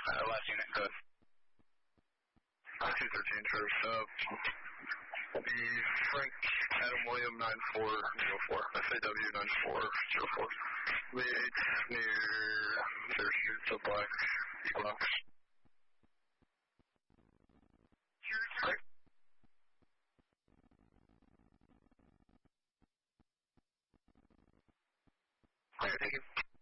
Last unit, go ahead. 213, Traverse. The Frank Adam William 9404, FAW 9404. The 8 near Fairshoots of Black Equinox. Right. Okay, thank you.